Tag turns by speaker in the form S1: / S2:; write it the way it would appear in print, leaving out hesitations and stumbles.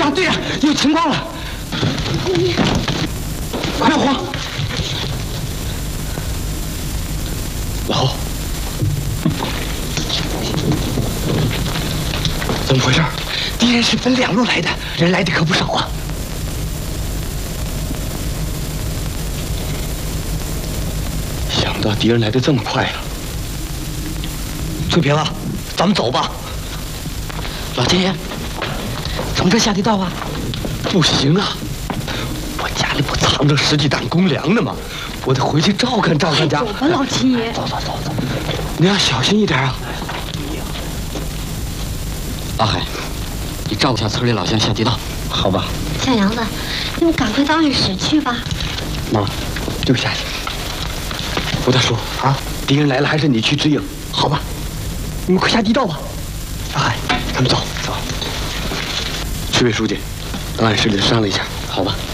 S1: 呀，队长，有情况了！快点慌！老侯，怎么回事？敌人是分2路来的，人来的可不少啊！想不到敌人来的这么快啊！翠萍啊，咱们走吧。老天爷，从这下地道啊？不行啊！我家里不藏着10几担公粮呢吗？我得回去照看照看家。
S2: 走吧，老七爷。
S1: 走。你要小心一点啊！阿海，你照顾下村里老乡下地道，好吧？
S2: 小杨子，你们赶快到暗室去吧。
S1: 妈，对不起。吴大叔啊，敌人来了，还是你去指引，好吧？你们快下地道吧。阿海，咱们走。去魏书记，到暗室里商量一下，好吧？